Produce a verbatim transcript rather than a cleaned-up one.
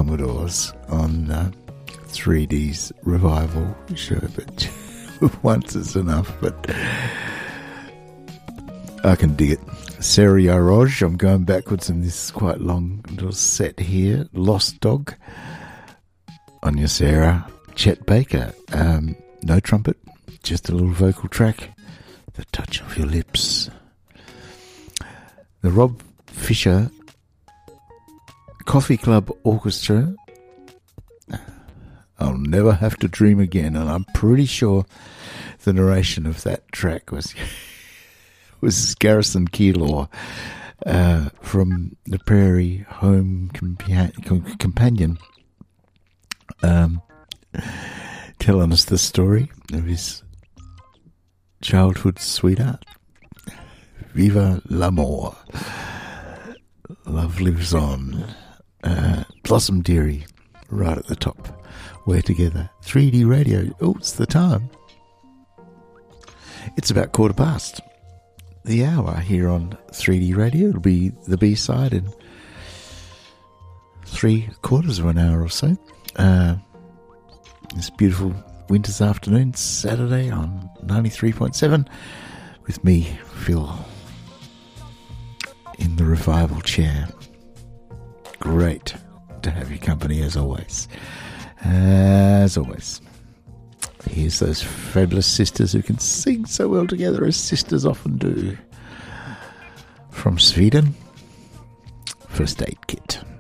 Commodores on uh, three D's revival show, but once is enough, but I can dig it. Seri Aroj, I'm going backwards in this quite long little set here. Lost Dog on your Sarah. Chet Baker, um, no trumpet, just a little vocal track. The Touch of Your Lips. The Rob Fisher Coffee Club Orchestra. I'll Never Have to Dream Again, and I'm pretty sure the narration of that track was was Garrison Keillor uh, from the Prairie Home Compa- Companion, um, telling us the story of his childhood sweetheart. Viva l'amour. Love lives on. Uh, Blossom Dearie, right at the top. We're together. three D radio. Oh, it's the time. It's about quarter past the hour here on three D radio. It'll be the B-side in three quarters of an hour or so. Uh, this beautiful winter's afternoon, Saturday on ninety-three point seven, with me, Phil, in the revival chair. Great to have your company as always. As always. Here's those fabulous sisters who can sing so well together as sisters often do. From Sweden, First Aid Kit.